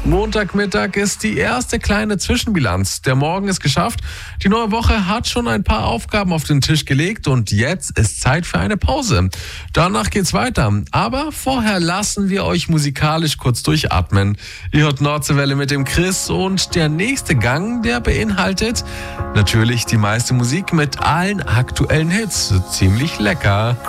Montagmittag ist die erste kleine Zwischenbilanz. Der Morgen ist geschafft. Die neue Woche hat schon ein paar Aufgaben auf den Tisch gelegt und jetzt ist Zeit für eine Pause. Danach geht's weiter. Aber vorher lassen wir euch musikalisch kurz durchatmen. Ihr hört Nordseewelle mit dem Chris und der nächste Gang, der beinhaltet natürlich die meiste Musik mit allen aktuellen Hits. Ziemlich lecker.